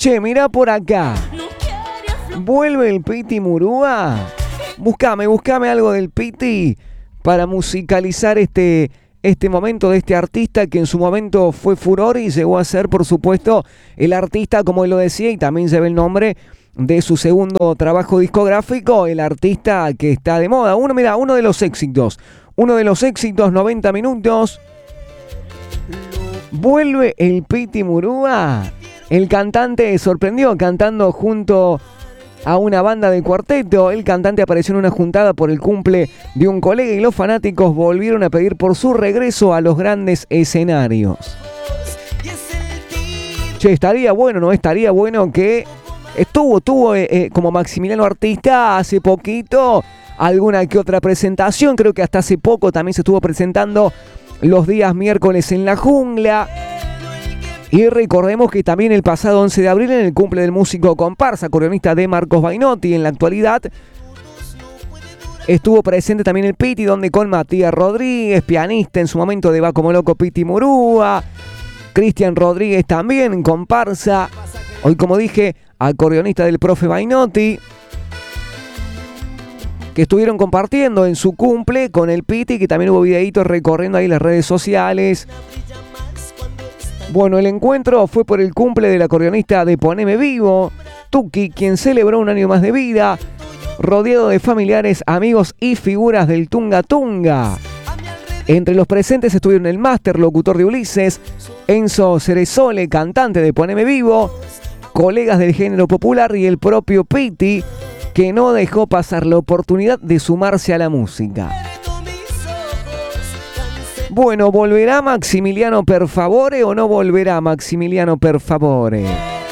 Che, mirá por acá. ¿Vuelve el Piti Murúa? Buscame algo del Piti para musicalizar este momento de este artista que en su momento fue furor y llegó a ser, por supuesto, el artista, como él lo decía, y también lleva el nombre de su segundo trabajo discográfico, el artista que está de moda. Uno de los éxitos, 90 minutos. Vuelve el Piti Murúa. El cantante sorprendió cantando junto a una banda de cuarteto. El cantante apareció en una juntada por el cumple de un colega y los fanáticos volvieron a pedir por su regreso a los grandes escenarios. Che, estaría bueno, ¿no? Estaría bueno que estuvo como Maximiliano Artista hace poquito alguna que otra presentación. Creo que hasta hace poco también se estuvo presentando los días miércoles en la jungla. Y recordemos que también el pasado 11 de abril, en el cumple del músico comparsa, acordeonista de Marcos Bainotti, en la actualidad estuvo presente también el Piti, donde con Matías Rodríguez, pianista en su momento de Va Como Loco Piti Murúa, Cristian Rodríguez también, comparsa, hoy como dije, acordeonista del profe Bainotti, que estuvieron compartiendo en su cumple con el Piti, que también hubo videitos recorriendo ahí las redes sociales. Bueno, el encuentro fue por el cumple del acordeonista de Poneme Vivo, Tuki, quien celebró un año más de vida, rodeado de familiares, amigos y figuras del Tunga Tunga. Entre los presentes estuvieron el máster locutor de Ulises, Enzo Ceresole, cantante de Poneme Vivo, colegas del género popular y el propio Piti, que no dejó pasar la oportunidad de sumarse a la música. Bueno, ¿volverá Maximiliano per favore o no volverá Maximiliano per favore?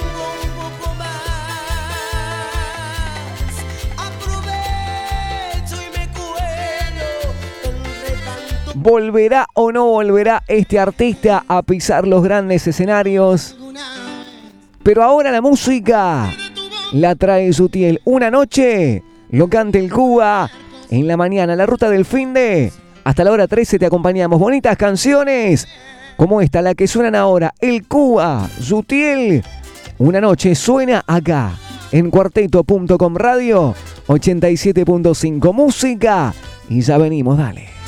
¿Volverá o no volverá este artista a pisar los grandes escenarios? Pero ahora la música la trae Zutiel. Una noche lo canta el Cuba. En la mañana, la ruta del finde. Hasta la hora 13 te acompañamos. Bonitas canciones como esta, la que suenan ahora. El Cuba, Zutiel. Una noche suena acá en Cuarteto.com Radio 87.5 música. Y ya venimos, dale.